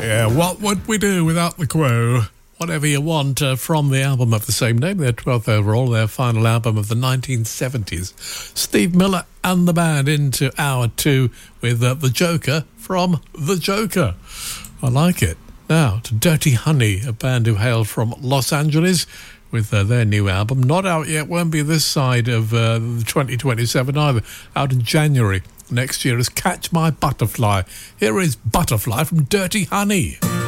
Yeah, what would we do without the Quo? Whatever You Want from the album of the same name, their 12th overall, their final album of the 1970s. Steve Miller and the band into hour two with The Joker from The Joker. I like it. Now to Dirty Honey, a band who hail from Los Angeles with their new album. Not out yet, won't be this side of 2027 either. Out in January next year is Catch My Butterfly. Here is Butterfly from Dirty Honey.